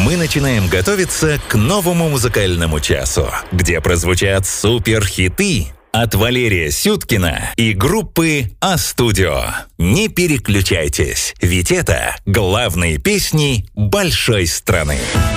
мы начинаем готовиться к новому музыкальному часу, где прозвучат суперхиты от Валерия Сюткина и группы А-Студио. Не переключайтесь, ведь это главные песни большой страны.